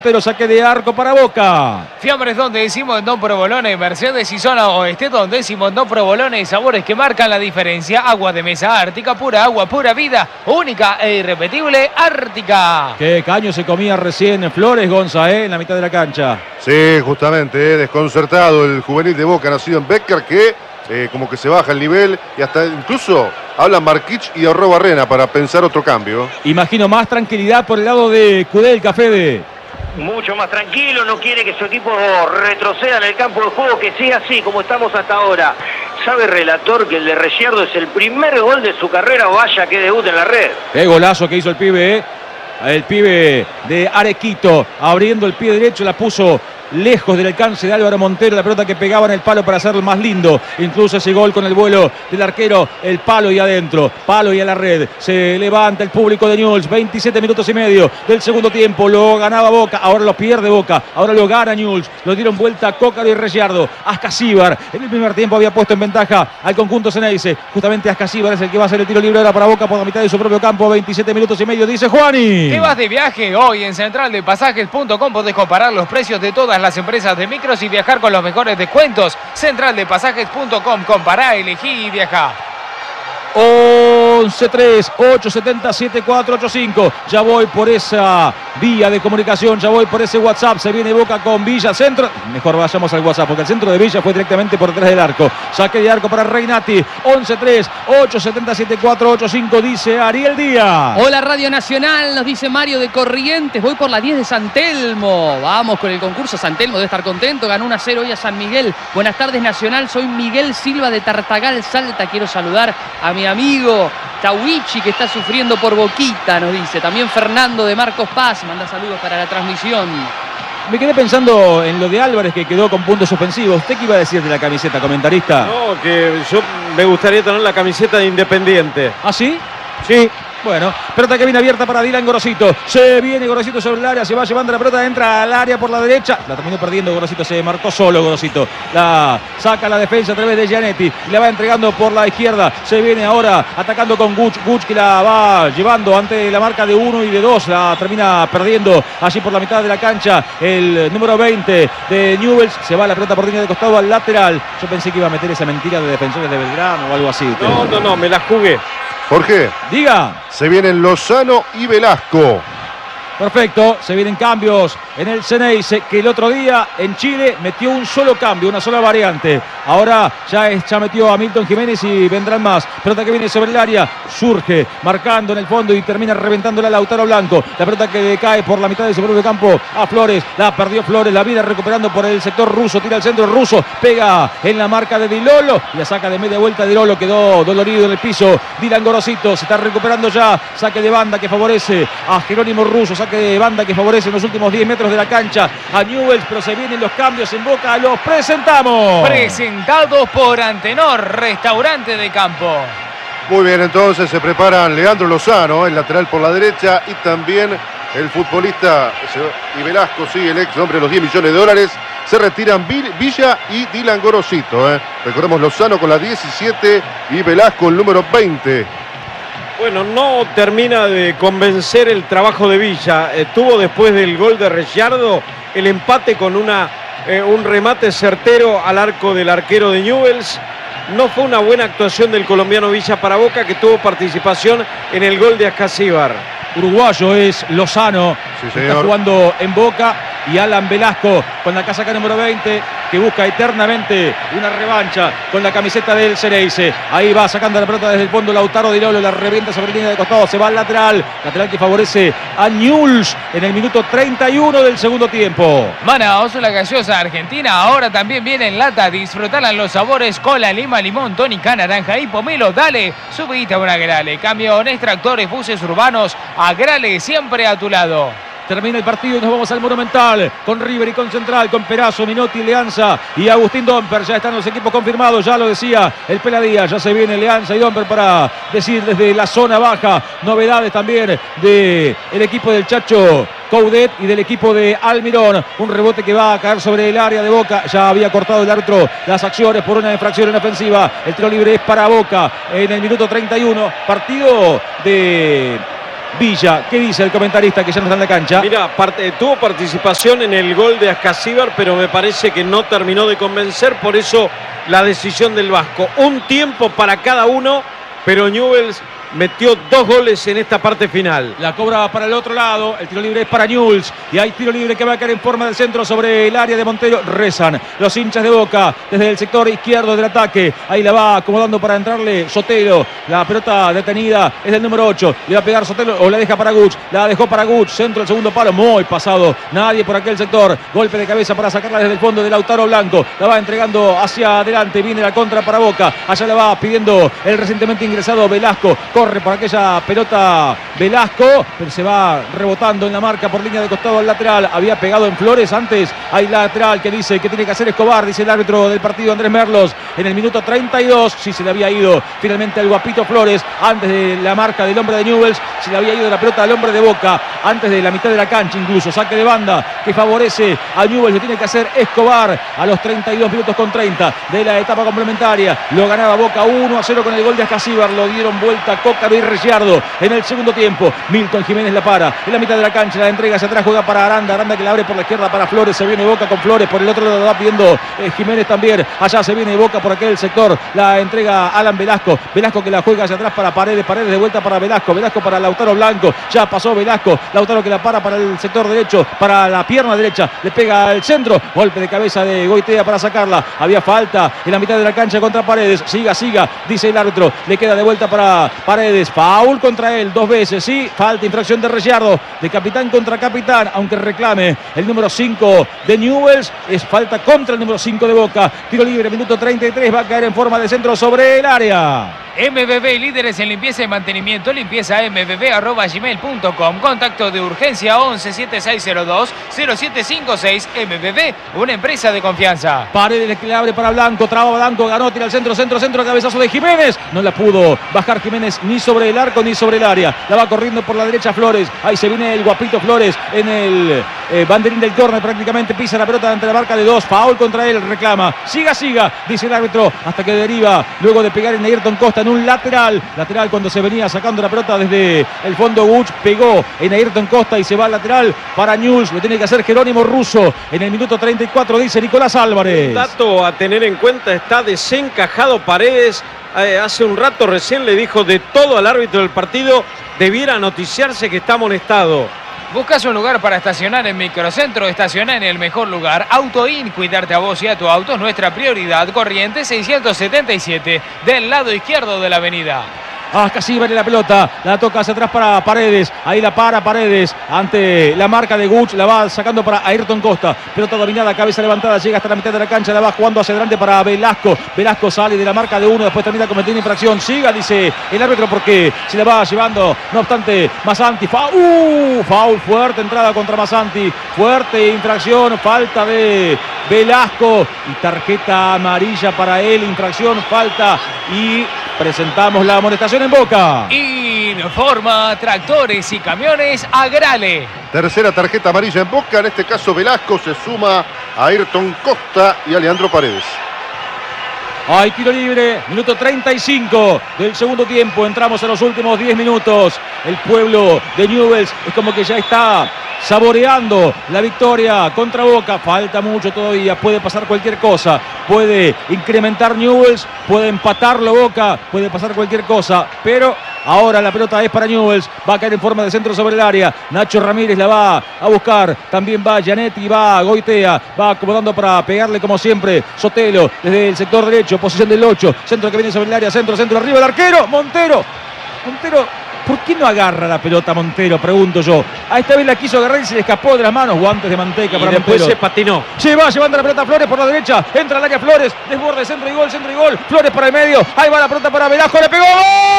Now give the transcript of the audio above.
Pero saque de arco para Boca. Fiambres donde decimos no provolone, Mercedes y zona oeste donde decimos no provolone y sabores que marcan la diferencia. Agua de mesa Ártica, pura agua, pura vida, única e irrepetible Ártica. Qué caño se comía recién Flores, Gonza, en la mitad de la cancha. Sí, justamente, desconcertado el juvenil de Boca, nacido en Becker, que como que se baja el nivel y hasta incluso habla Marquich y ahorró Barrena para pensar otro cambio. Imagino más tranquilidad por el lado de Cudel, Cafede. Mucho más tranquilo, no quiere que su equipo retroceda en el campo de juego, que siga así como estamos hasta ahora. Sabe relator que el de Reyerdo es el primer gol de su carrera, vaya que debut en la red. Qué golazo que hizo el pibe, El pibe de Arequito, abriendo el pie derecho, la puso lejos del alcance de Álvaro Montero, la pelota que pegaba en el palo para hacerlo más lindo. Incluso ese gol con el vuelo del arquero, el palo y adentro, palo y a la red. Se levanta el público de Newell's, 27 minutos y medio del segundo tiempo. Lo ganaba Boca, ahora lo pierde Boca, ahora lo gana Newell's. Lo dieron vuelta Cócaro y Reyardo. Ascasíbar en el primer tiempo había puesto en ventaja al conjunto Ceneice. Justamente Ascasíbar es el que va a hacer el tiro libre ahora para Boca por la mitad de su propio campo. 27 minutos y medio, dice Juani. ¿Qué vas de viaje? Hoy en centraldepasajes.com podés comparar los precios de todas las empresas de micros y viajar con los mejores descuentos. Centraldepasajes.com, compará, elegí y viajá. 11-3-870-7485. Ya voy por esa vía de comunicación, ya voy por ese WhatsApp. Se viene Boca con Villa, centro. Mejor vayamos al WhatsApp porque el centro de Villa fue directamente por detrás del arco. Saque de arco para Reynati. 11-3-870-7485, dice Ariel Díaz. Hola Radio Nacional, nos dice Mario de Corrientes. Voy por la 10 de San Telmo. Vamos con el concurso. San Telmo debe estar contento. Ganó 1-0 hoy a San Miguel. Buenas tardes Nacional, soy Miguel Silva de Tartagal, Salta. Quiero saludar a mi amigo Tawichi, que está sufriendo por Boquita, nos dice. También Fernando de Marcos Paz manda saludos para la transmisión. Me quedé pensando en lo de Álvarez, que quedó con puntos suspensivos. ¿Usted qué iba a decir de la camiseta, comentarista? No, que yo me gustaría tener la camiseta de Independiente. ¿Ah, sí? Sí. Bueno, pelota que viene abierta para Dylan Gorosito. Se viene Gorosito sobre el área, se va llevando la pelota, entra al área por la derecha. La terminó perdiendo Gorosito, se marcó solo Gorosito. La saca la defensa a través de Gianetti. Le va entregando por la izquierda. Se viene ahora atacando con Guch. Guch que la va llevando ante la marca de 1 y de 2. La termina perdiendo allí por la mitad de la cancha. El número 20 de Newell's. Se va la pelota por línea de costado al lateral. Yo pensé que iba a meter esa mentira de Defensores de Belgrano o algo así. No, me la jugué. Jorge. Diga. Se vienen Lozano y Velasco. Perfecto, se vienen cambios en el Ceneice, que el otro día en Chile metió un solo cambio, una sola variante. Ahora ya metió a Milton Jiménez y vendrán más. Pelota que viene sobre el área, surge, marcando en el fondo y termina reventándola a Lautaro Blanco. La pelota que cae por la mitad de su propio campo a Flores. La perdió Flores, la vida recuperando por el sector ruso. Tira al centro ruso, pega en la marca de Di Lolo y la saca de media vuelta. Di Lolo quedó dolorido en el piso. Dylan Gorosito se está recuperando ya. Saque de banda que favorece a Jerónimo Russo. Saque de banda que favorece en los últimos 10 metros de la cancha a Newell's, pero se vienen los cambios en Boca. Los presentamos. Presentados por Antenor, restaurante de campo. Muy bien, entonces se preparan Leandro Lozano, el lateral por la derecha, y también el futbolista y Velasco, sí, el ex hombre de los 10 millones de dólares. Se retiran Villa y Dylan Gorosito. Recordemos Lozano con la 17 y Velasco el número 20. Bueno, no termina de convencer el trabajo de Villa. Tuvo después del gol de Reyardo el empate con un remate certero al arco del arquero de Newell's. No fue una buena actuación del colombiano Villa para Boca, que tuvo participación en el gol de Ascasíbar. Uruguayo es Lozano, sí, está jugando en Boca, y Alan Velasco con la casaca número 20, que busca eternamente una revancha con la camiseta del Ceneice. Ahí va sacando la pelota desde el fondo Lautaro Di Lolo, la revienta sobre línea de costado, se va al lateral que favorece a Newell's en el minuto 31 del segundo tiempo. Manaos, la gaseosa argentina, ahora también viene en lata. Disfrutarán los sabores cola, lima, limón, tónica, naranja y pomelo. Dale, subite a una Grale. Camiones, tractores, buses urbanos, a Grale siempre a tu lado. Termina el partido y nos vamos al Monumental con River y con Central, con Perazo, Minotti, Leanza y Agustín Domper. Ya están los equipos confirmados, ya lo decía el Peladía. Ya se viene Leanza y Domper para decir desde la zona baja novedades también del equipo del Chacho Coudet y del equipo de Almirón. Un rebote que va a caer sobre el área de Boca. Ya había cortado el árbitro las acciones por una infracción en ofensiva. El tiro libre es para Boca en el minuto 31. Partido de Villa. ¿Qué dice el comentarista que ya no está en la cancha? Mira, tuvo participación en el gol de Ascasíbar, pero me parece que no terminó de convencer, por eso la decisión del vasco. Un tiempo para cada uno, pero Newell's metió 2 goles en esta parte final. La cobra para el otro lado, el tiro libre es para Newell's y hay tiro libre que va a caer en forma del centro sobre el área de Montero. Rezan los hinchas de Boca desde el sector izquierdo del ataque. Ahí la va acomodando para entrarle Sotelo. La pelota detenida es del número 8. Le va a pegar Sotelo o la deja para Guch. La dejó para Guch. Centro, el segundo palo, muy pasado. Nadie por aquel sector. Golpe de cabeza para sacarla desde el fondo de Lautaro Blanco. La va entregando hacia adelante. Viene la contra para Boca. Allá la va pidiendo el recientemente ingresado Velasco. Corre por aquella pelota Velasco, pero se va rebotando en la marca por línea de costado al lateral. Había pegado en Flores antes. Hay lateral que dice que tiene que hacer Escobar, dice el árbitro del partido Andrés Merlos. En el minuto 32, sí se le había ido finalmente al guapito Flores antes de la marca del hombre de Newell's. Se le había ido la pelota al hombre de Boca antes de la mitad de la cancha incluso. Saque de banda que favorece a Newell's. Lo tiene que hacer Escobar a los 32 minutos con 30 de la etapa complementaria. Lo ganaba Boca 1-0 con el gol de Ascasíbar. Lo dieron vuelta Cócaro y Ricciardo en el segundo tiempo. Milton Jiménez la para en la mitad de la cancha, la entrega hacia atrás, juega para Aranda. Aranda que la abre por la izquierda para Flores. Se viene Boca con Flores, por el otro lado va pidiendo Jiménez también. Allá se viene Boca por aquel sector, la entrega Alan Velasco. Velasco que la juega hacia atrás para Paredes. Paredes de vuelta para Velasco. Velasco para Lautaro Blanco. Ya pasó Velasco. Lautaro que la para el sector derecho, para la pierna derecha. Le pega al centro. Golpe de cabeza de Goitea para sacarla. Había falta en la mitad de la cancha contra Paredes. Siga, dice el árbitro. Le queda de vuelta para Paredes. Foul contra él 2 veces, sí, falta, infracción de Ricciardo, de capitán contra capitán, aunque reclame el número 5 de Newell's, es falta contra el número 5 de Boca. Tiro libre, minuto 33, va a caer en forma de centro sobre el área. MBB, líderes en limpieza y mantenimiento, limpieza.mbb@gmail.com. Contacto de urgencia 11 7602 0756. MBB, una empresa de confianza. Paredes que le abre para Blanco, traba Blanco, ganó, tira al centro, cabezazo de Jiménez. No la pudo bajar Jiménez ni sobre el arco ni sobre el área. La va corriendo por la derecha Flores. Ahí se viene el guapito Flores en el banderín del córner, prácticamente pisa la pelota ante la marca de 2. Foul contra él, reclama. Siga, dice el árbitro, hasta que deriva luego de pegar en Ayrton Costa en un lateral cuando se venía sacando la pelota desde el fondo. Guch pegó en Ayrton Costa y se va al lateral para Newell's. Lo tiene que hacer Jerónimo Russo en el minuto 34, dice Nicolás Álvarez. Un dato a tener en cuenta, está desencajado Paredes. Hace un rato recién le dijo de todo al árbitro del partido, debiera noticiarse que está amonestado. ¿Buscas un lugar para estacionar en Microcentro? Estaciona en el mejor lugar. AutoIn, cuidarte a vos y a tu auto es nuestra prioridad. Corrientes 677, del lado izquierdo de la avenida. Ascasíbar en la pelota, la toca hacia atrás para Paredes, ahí la para Paredes ante la marca de Guch, la va sacando para Ayrton Costa, pelota dominada, cabeza levantada, llega hasta la mitad de la cancha, la va jugando hacia adelante para Velasco. Velasco sale de la marca de 1, después termina cometiendo infracción. Siga, dice el árbitro, porque se la va llevando, no obstante, Masanti. Foul fuerte, entrada contra Masanti, fuerte infracción, falta de Velasco y tarjeta amarilla para él, infracción, falta y presentamos la amonestación en Boca. Informa Tractores y Camiones Agrale. Tercera tarjeta amarilla en Boca, en este caso Velasco se suma a Ayrton Costa y a Leandro Paredes. Hay tiro libre, minuto 35 del segundo tiempo, entramos en los últimos 10 minutos. El pueblo de Newell's es como que ya está saboreando la victoria contra Boca. Falta mucho todavía, puede pasar cualquier cosa, puede incrementar Newell's, puede empatarlo Boca, puede pasar cualquier cosa, pero ahora la pelota es para Newell's, va a caer en forma de centro sobre el área. Nacho Ramírez la va a buscar, también va Gianetti, va Goitea, va acomodando para pegarle como siempre Sotelo desde el sector derecho, posición del 8, centro que viene sobre el área, centro, arriba el arquero, Montero, ¿por qué no agarra la pelota Montero? Pregunto yo. A esta vez la quiso agarrar y se le escapó de las manos. Guantes de manteca para después Montero. Se patinó. Se va llevando la pelota Flores por la derecha. Entra al área Flores. Desborde, centro y gol. Flores para el medio. Ahí va la pelota para Velasco. ¡Le pegó!